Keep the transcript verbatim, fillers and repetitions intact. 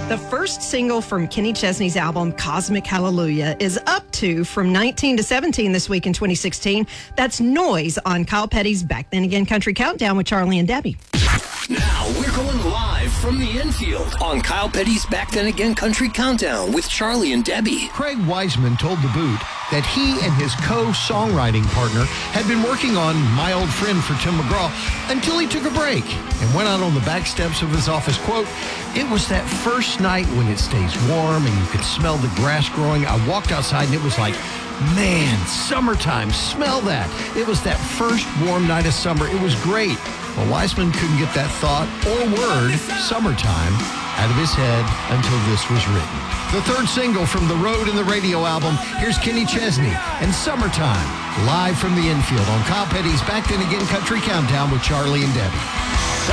The first single from Kenny Chesney's album, Cosmic Hallelujah, is up to from nineteen to seventeen this week in twenty sixteen. That's Noise on Kyle Petty's Back Then Again Country Countdown with Charlie and Debbie. Now we're going live from the infield on Kyle Petty's Back Then Again Country Countdown with Charlie and Debbie. Craig Wiseman told The Boot that he and his co-songwriting partner had been working on My Old Friend for Tim McGraw until he took a break and went out on the back steps of his office. Quote, "It was that first night when it stays warm and you could smell the grass growing. I walked outside and it was like, man, summertime, smell that. It was that first warm night of summer. It was great." Well, Wiseman couldn't get that thought or word, summertime, out of his head until this was written. The third single from the Road and the Radio album, here's Kenny Chesney and Summertime, live from the infield on Kyle Petty's Back Then Again Country Countdown with Charlie and Debbie.